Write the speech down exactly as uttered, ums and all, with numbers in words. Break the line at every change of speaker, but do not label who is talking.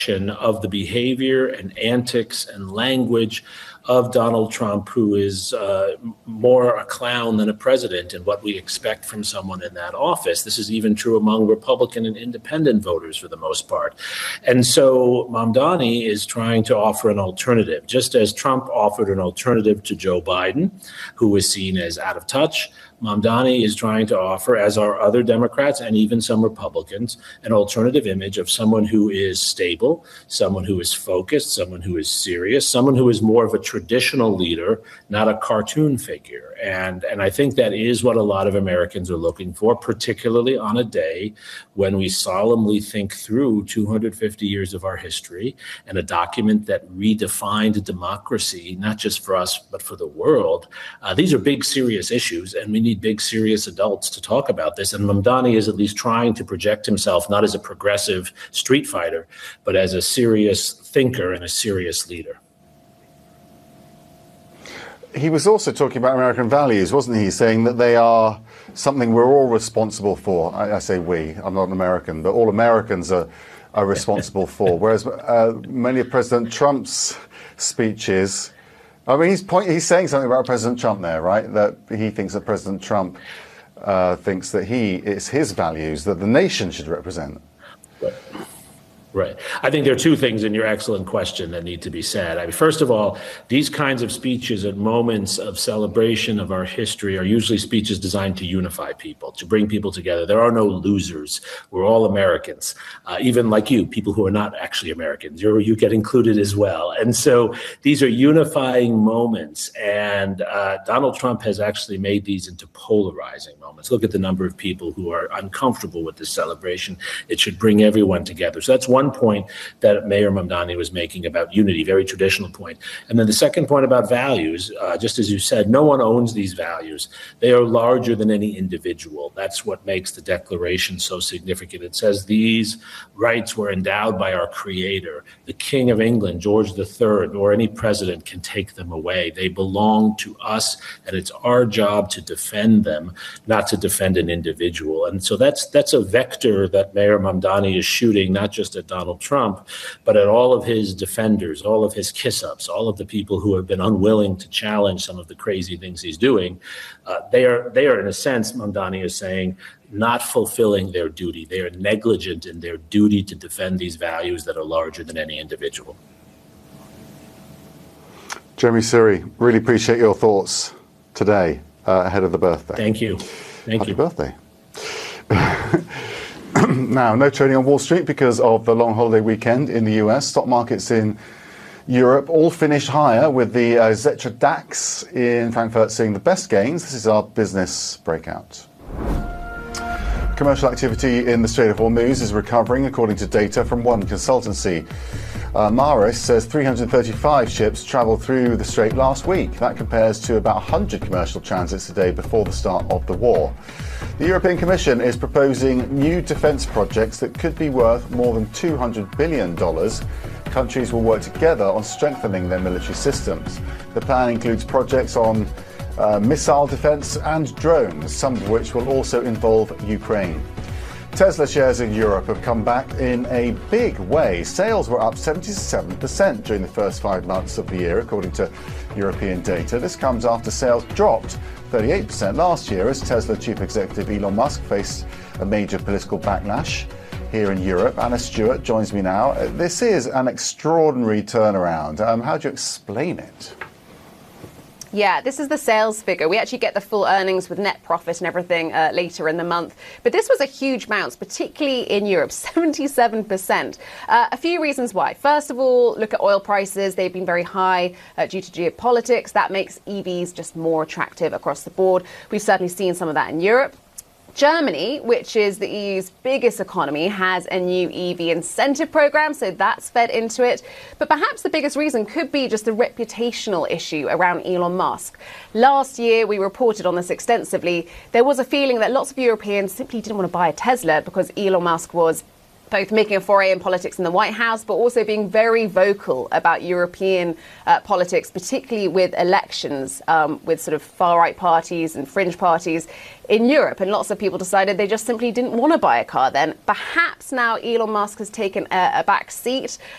of the behavior and antics and language of Donald Trump, who is uh, more a clown than a president, and what we expect from someone in that office. This is even true among Republican and independent voters for the most part. And so Mamdani is trying to offer an alternative, just as Trump offered an alternative to Joe Biden, who was seen as out of touch. Mamdani is trying to offer, as are other Democrats and even some Republicans, an alternative image of someone who is stable, someone who is focused, someone who is serious, someone who is more of a traditional leader, not a cartoon figure. And, and I think that is what a lot of Americans are looking for, particularly on a day when we solemnly think through two hundred fifty years of our history and a document that redefined democracy, not just for us, but for the world. Uh, these are big, serious issues, and we need big, serious adults to talk about this. And Mamdani is at least trying to project himself not as a progressive street fighter, but as a serious thinker and a serious leader.
He was also talking about American values, wasn't he? Saying that they are something we're all responsible for. I, I say we, I'm not an American, but all Americans are, are responsible for. Whereas uh, many of President Trump's speeches, I mean, he's, point, he's saying something about President Trump there, right? That he thinks that President Trump uh, thinks that he, it's his values that the nation should represent.
Right. Right. I think there are two things in your excellent question that need to be said. I mean, first of all, these kinds of speeches at moments of celebration of our history are usually speeches designed to unify people, to bring people together. There are no losers. We're all Americans, uh, even like you, people who are not actually Americans. You're, you get included as well. And so these are unifying moments. And uh, Donald Trump has actually made these into polarizing moments. Look at the number of people who are uncomfortable with this celebration. It should bring everyone together. So that's one One point that Mayor Mamdani was making about unity, very traditional point. And then the second point about values, uh, just as you said, no one owns these values. They are larger than any individual. That's what makes the Declaration so significant. It says these rights were endowed by our Creator. The King of England, George the Third, or any president can take them away. They belong to us, and it's our job to defend them, not to defend an individual. And so that's that's a vector that Mayor Mamdani is shooting, not just at Donald Trump, but at all of his defenders, all of his kiss-ups, all of the people who have been unwilling to challenge some of the crazy things he's doing. Uh, they are, they are, in a sense, Mamdani is saying, not fulfilling their duty. They are negligent in their duty to defend these values that are larger than any individual.
Jeremy Suri, really appreciate your thoughts today uh, ahead of the birthday.
Thank you. Thank
Happy
you.
birthday. Now, no trading on Wall Street because of the long holiday weekend in the U S. Stock markets in Europe all finished higher, with the uh, Xetra DAX in Frankfurt seeing the best gains. This is our business breakout. Commercial activity in the Strait of Hormuz is recovering, according to data from one consultancy. Uh, Maris says three hundred thirty-five ships travelled through the strait last week. That compares to about one hundred commercial transits a day before the start of the war. The European Commission is proposing new defence projects that could be worth more than two hundred billion dollars. Countries will work together on strengthening their military systems. The plan includes projects on uh, missile defence and drones, some of which will also involve Ukraine. Tesla shares in Europe have come back in a big way. Sales were up seventy-seven percent during the first five months of the year, according to European data. This comes after sales dropped thirty-eight percent last year as Tesla chief executive Elon Musk faced a major political backlash here in Europe. Anna Stewart joins me now. This is an extraordinary turnaround. Um, how do you explain it?
Yeah, this is the sales figure. We actually get the full earnings with net profit and everything uh, later in the month. But this was a huge bounce, particularly in Europe, seventy-seven percent. Uh, a few reasons why. First of all, look at oil prices. They've been very high uh, due to geopolitics. That makes E Vs just more attractive across the board. We've certainly seen some of that in Europe. Germany, which is the E U's biggest economy, has a new E V incentive program, so that's fed into it. But perhaps the biggest reason could be just the reputational issue around Elon Musk. Last year, we reported on this extensively. There was a feeling that lots of Europeans simply didn't want to buy a Tesla because Elon Musk was both making a foray in politics in the White House, but also being very vocal about European uh, politics, particularly with elections, um, with sort of far-right parties and fringe parties in Europe. And lots of people decided they just simply didn't want to buy a car then. Perhaps now Elon Musk has taken a, a back seat.